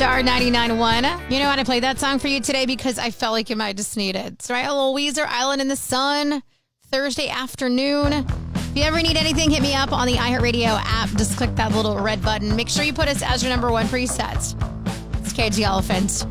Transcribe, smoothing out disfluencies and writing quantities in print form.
Star 99.1. You know what? I played that song for you today because I felt like you might just need it. It's right, a little Weezer, Island in the Sun, Thursday afternoon. If you ever need anything, hit me up on the iHeartRadio app. Just click that little red button. Make sure you put us as your number one preset. It's KG Elephant.